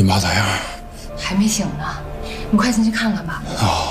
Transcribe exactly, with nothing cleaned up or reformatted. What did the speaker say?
你妈咋样？ 还没醒呢，你快进去看看吧。 啊。